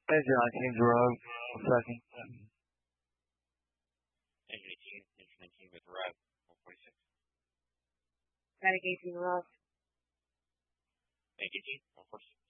Engine 19 Road, second. Engine 19 with Route 146. Static 18 Road. Bank 18, 146.